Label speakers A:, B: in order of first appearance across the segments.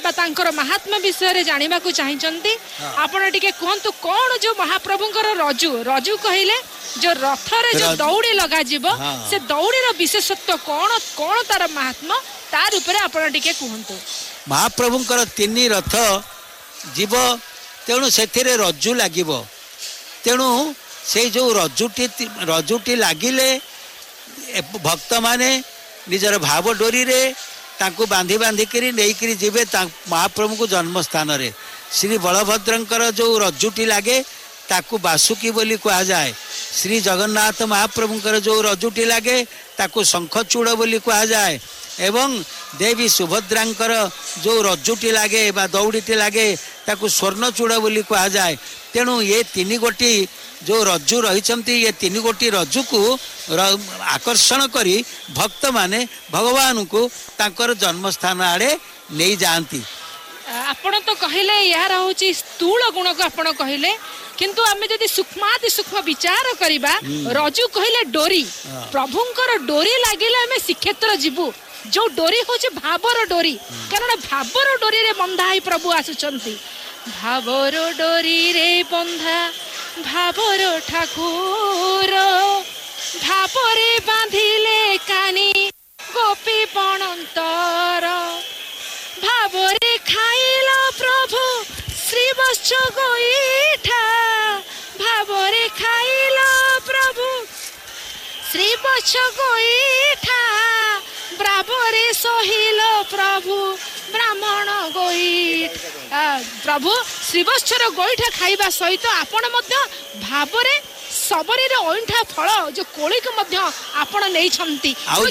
A: तांकर महात्मा विषय जानिबा को चाहिचंती आपण टिके कहंतु कोन जो महाप्रभुंकर रजू रजू कहिले जो रथ रे जो दौड़ी लगा जीव से दौड़ी रो विशेषत्व कोन कोन तार महात्मा तार ऊपर आपण टिके कहंतु
B: महाप्रभुंकर तीन रथ जीव तेणु से रज्जु लगिब तेणु से जो रज्जुटी लगिले भक्त माने निजर भाव डोरी रे तांको बांधी बांधिकी नहीं जीवे महाप्रभु को जन्म स्थान रे श्री बलभद्रंकर जो रज्जुटी लगे ताकू बासुकी बोली कहा जाए श्री जगन्नाथ महाप्रभुंकर जो रज्जुटी लगे ताकू शंखचूड़ बोली कहा जाए एवं देवी सुभद्रांकर जो रज्जुटी लगे बा दौड़ीटी लगे ताकू स्वर्णचूड़ बोली कहा जाए तेणु ये तीन गोटी जो रज्जु रही ये तीन गोटी रज्जु को आकर्षण करी भक्त माने भगवान को तांकर जन्म स्थान आड़े नहीं जाती
A: आपण तो कहले यार होची स्थूल गुण को आपण कहले किंतु आमे जदी सूक्ष्माति सूक्ष्म विचार करिबा रज्जु कहले डोरी प्रभुंकर डोरी लागिले आमे श्रीक्षेत्र जीवु जो डोरी होची भावर डोरी कारण भावर डोरी रे बंधा ही प्रभु आसुचंती भावर डोरी रे बंधा भावर ठाकुर भापरे बांधिले कानी गोपी बनंतर भावरे खाइल प्रभु श्री वत्स गोईठा भावरे खाइल प्रभु श्री वत्स गोईठा ब्रावरे सहिल प्रभु ब्राह्मण गोईठ प्रभु श्रीवत्सर गोईठा खाइबा सहित आपण मध्य भावरे सबरी रे ओंठा फल जो कोली को मध्य आपण नै छंती
B: आउ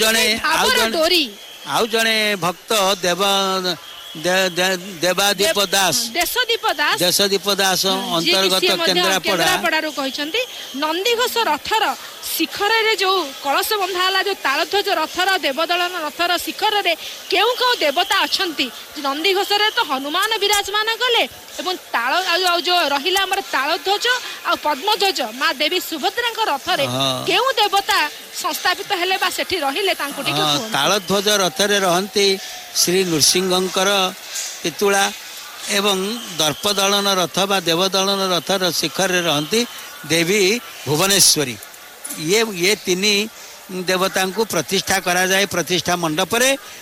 B: जने भक्त देवादीप दास देशदीप दास अंतर्गत केन्द्रापड़ा
A: कहते नंदीघोष रथर शिखर रे जो कलश बंधा जो तालध्वज रथर देवदलन रथर शिखर रे केउ केउ देवता अछंती नंदीघोष रे तो हनुमान विराजमान गले एवं ताल जो रहिला हमर तालध्वज आ पद्मध्वज मां देवी सुभद्रा रथ रे केउ देवता संस्थापित हेले बा सेठी रहिले तांको टिके
B: तालध्वज रथ रे रहंती श्री नृसिंहंकर पितुला एवं दर्पदलन रथ बा देवदलन रथर शिखर रे रहंती देवी भुवनेश्वरी ये तीन देवता को प्रतिष्ठा करा जाए प्रतिष्ठा मंडप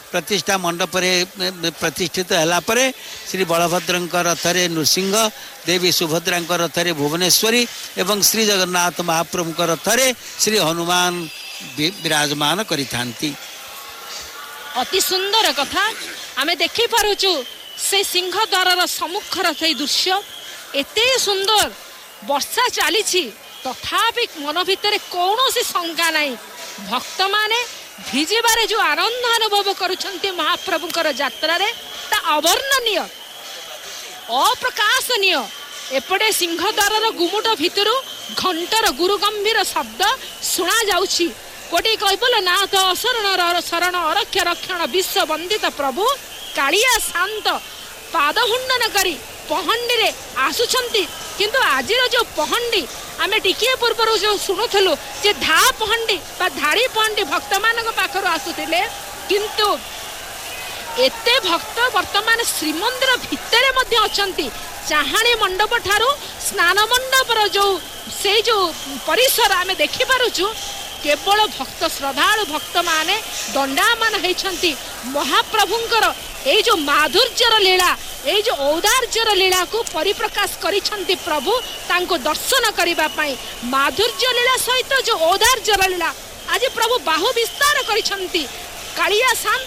B: रे प्रतिष्ठित हैला परे श्री बलभद्रंकर रथरे नृसिंह देवी सुभद्रा रथरे भुवनेश्वरी एवं श्री जगन्नाथ महाप्रभु रथरे श्री हनुमान विराजमान करिथांती।
A: अति सुंदर कथा आमे देखि पारुचु से सिंह द्वार सम्मुखर से दृश्य एते सुंदर वर्षा चली तथापि मन भितर कौन सी शंका नहीं भक्त माने भिजिबारे जो आनंद अनुभव करुछंती महाप्रभुंकर यात्रा रे ता अवर्णनीय अप्रकाशनीय एपटे सिंहद्वार गुमुट भितरु घंटर गुरु गंभीर शब्द सुना जाउछि कोटी कहबल नाथ अशरण शरण अरक्ष रक्षण विश्व वंदित प्रभु कालिया शांत पादहुंडन करी पहंडी रे आसुछंती किंतु आजिर जो पहंडी आमे टिकिए पूर्व जो शुणुलु जे धा पहंडी बा धाड़ी पहंडी भक्त मान पाखर आसुथिले किंतु एते भक्त वर्तमान श्रीमंदिर भितर मध्य अछंती चाहाणी मंडप ठारू स्नान मंडप जो से जो परिसर आमे देखि पारुछु केवल भक्त श्रद्धालु भक्त माने दंडामान होइछंती महाप्रभुंकर ए जो माधुर्यर लीला ए जो औदार्यर लीला को परिप्रकाश करिछंती प्रभु तांको दर्शन करिबा पई माधुर्य लीला सहित जो औदार्यर लीला आज प्रभु बाहु विस्तार करिछंती कालिया शांत